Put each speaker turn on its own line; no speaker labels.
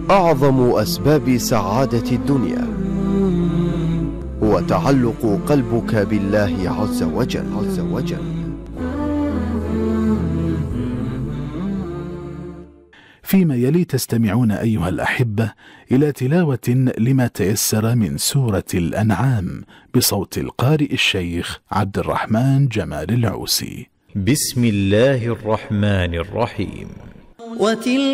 أعظم أسباب سعادة الدنيا هو تعلق قلبك بالله عز وجل.
فيما يلي تستمعون أيها الأحبة إلى تلاوة لما تيسر من سورة الأنعام بصوت القارئ الشيخ عبد الرحمن جمال العوسي.
بسم الله الرحمن الرحيم.
وتلك